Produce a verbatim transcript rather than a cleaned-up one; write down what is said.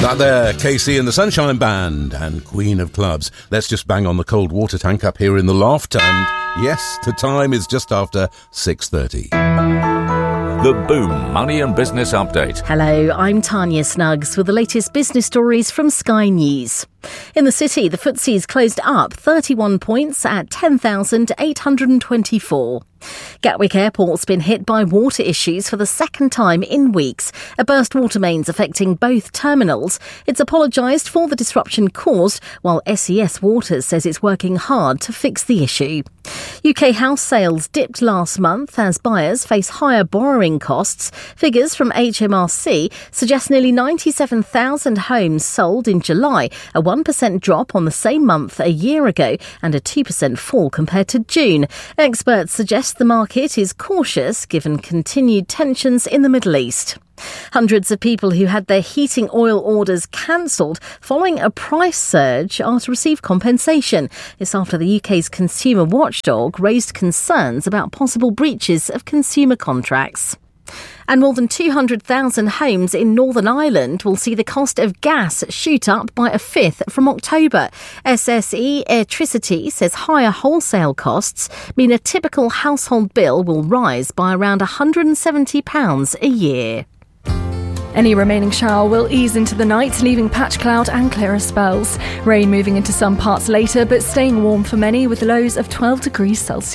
That there, Casey and the Sunshine Band and Queen of Clubs. Let's just bang on the cold water tank up here in the loft. And yes, the time is just after six thirty. The Boom Money and Business Update. Hello, I'm Tanya Snuggs with the latest business stories from Sky News. In the city, the F T S E's closed up thirty-one points at ten thousand eight hundred twenty-four. Gatwick Airport's been hit by water issues for the second time in weeks. A burst water mains affecting both terminals. It's apologised for the disruption caused, while S E S Waters says it's working hard to fix the issue. U K house sales dipped last month as buyers face higher borrowing costs. Figures from H M R C suggest nearly ninety-seven thousand homes sold in July, a one percent drop on the same month a year ago and a two percent fall compared to June. Experts suggest the market is cautious given continued tensions in the Middle East. Hundreds of people who had their heating oil orders cancelled following a price surge are to receive compensation. It's after the U K's consumer watchdog raised concerns about possible breaches of consumer contracts. And more than two hundred thousand homes in Northern Ireland will see the cost of gas shoot up by a fifth from October. S S E Airtricity says higher wholesale costs mean a typical household bill will rise by around one hundred seventy pounds a year. Any remaining shower will ease into the night, leaving patch cloud and clearer spells. Rain moving into some parts later, but staying warm for many with lows of twelve degrees Celsius.